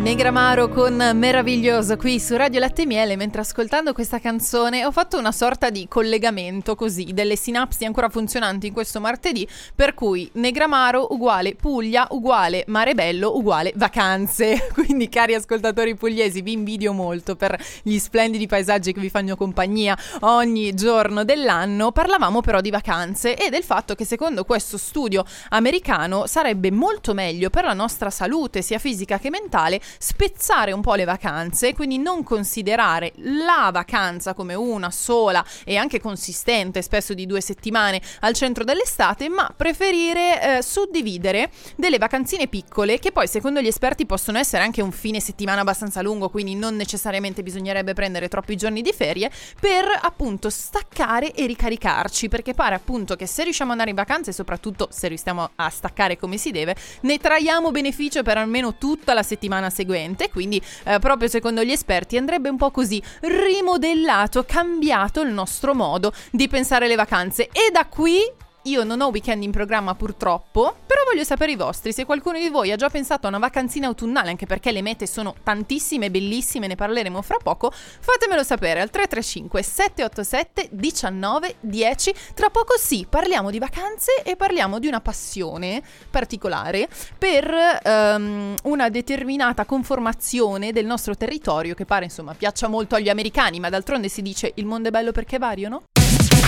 Negramaro con Meraviglioso qui su Radio Latte e Miele. Mentre ascoltando questa canzone ho fatto una sorta di collegamento così delle sinapsi ancora funzionanti in questo martedì, per cui Negramaro uguale Puglia uguale Mare Bello uguale vacanze. Quindi cari ascoltatori pugliesi, vi invidio molto per gli splendidi paesaggi che vi fanno compagnia ogni giorno dell'anno. Parlavamo però di vacanze e del fatto che secondo questo studio americano sarebbe molto meglio per la nostra salute sia fisica che mentale spezzare un po' le vacanze, quindi non considerare la vacanza come una sola e anche consistente, spesso di 2 settimane al centro dell'estate, ma preferire suddividere delle vacanzine piccole che poi secondo gli esperti possono essere anche un fine settimana abbastanza lungo, quindi non necessariamente bisognerebbe prendere troppi giorni di ferie per appunto staccare e ricaricarci, perché pare appunto che se riusciamo ad andare in vacanze, soprattutto se riusciamo a staccare come si deve, ne traiamo beneficio per almeno tutta la settimana seguente. Quindi proprio secondo gli esperti andrebbe un po' così rimodellato, cambiato il nostro modo di pensare le vacanze. E da qui io non ho weekend in programma purtroppo, però voglio sapere i vostri. Se qualcuno di voi ha già pensato a una vacanzina autunnale, anche perché le mete sono tantissime, bellissime, ne parleremo fra poco, fatemelo sapere al 335 787 19 10. Tra poco sì, parliamo di vacanze e parliamo di una passione particolare per una determinata conformazione del nostro territorio che pare insomma piaccia molto agli americani, ma d'altronde si dice il mondo è bello perché è vario, no?